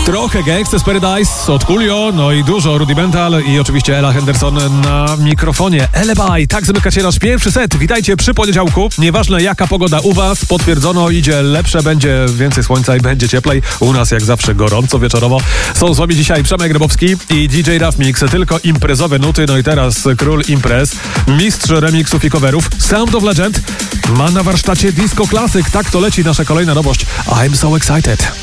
Trochę Gangsta's Paradise od Coolio, no i dużo Rudimental i oczywiście Ella Henderson na mikrofonie. Elebaj, tak zamykacie nasz pierwszy set. Witajcie przy poniedziałku. Nieważne jaka pogoda u was, potwierdzono, idzie lepsze, będzie więcej słońca i będzie cieplej. U nas jak zawsze gorąco wieczorowo. Są z wami dzisiaj Przemek Grabowski i DJ Rough Mix. Tylko imprezowe nuty, no i teraz król imprez, mistrz remixów i coverów, Sound of Legend ma na warsztacie Disco Classic. Tak to leci nasza kolejna nowość. I'm so excited.